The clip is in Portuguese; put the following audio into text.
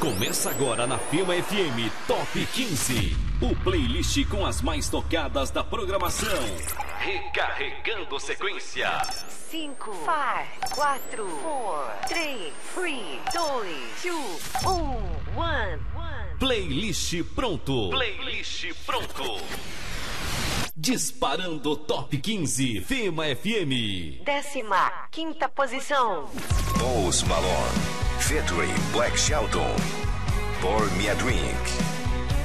Começa agora na Fema FM Top 15. O playlist com as mais tocadas da programação. Recarregando sequência. 5, 4, 3, 2, 1. Playlist pronto. Playlist pronto. Disparando Top 15 Fema FM. 15ª posição. Post Malone, featuring Black Shelton, Pour Me a Drink.